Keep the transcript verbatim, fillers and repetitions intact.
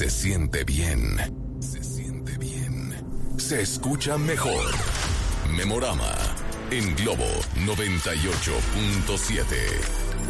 Se siente bien. Se siente bien. Se escucha mejor. Memorama en Globo noventa y ocho punto siete.